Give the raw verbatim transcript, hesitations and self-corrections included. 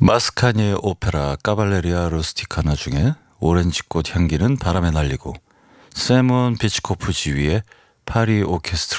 마스카니의 오페라 까발레리아 루스티카나 중에 오렌지꽃 향기는 바람에 날리고, 세몬 비치코프 지휘의 파리 오케스트라